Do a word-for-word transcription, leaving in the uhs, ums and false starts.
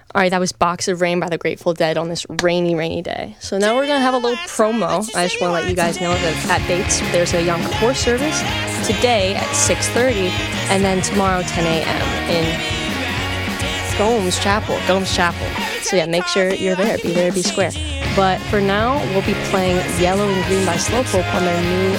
All right, that was Box of Rain by the Grateful Dead on this rainy, rainy day. So now we're going to have a little promo. I just want to let you guys know that at Bates, there's a Yom Kippur service today at six thirty, and then tomorrow ten a.m. in Gomes Chapel. Gomes Chapel. So yeah, make sure you're there. Be there, be square. But for now, we'll be playing Yellow and Green by Slowpoke on their new